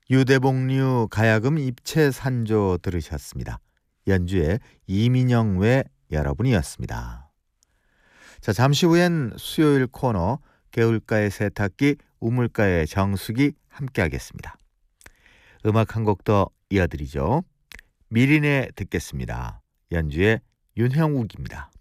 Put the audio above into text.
유대복류 가야금 입체산조 들으셨습니다. 연주의 이민영 외 여러분이었습니다. 자, 잠시 후엔 수요일 코너 개울가의 세탁기 우물가의 정수기 함께 하겠습니다. 음악 한 곡 더 이어드리죠. 미린에 듣겠습니다. 연주의 윤형욱입니다.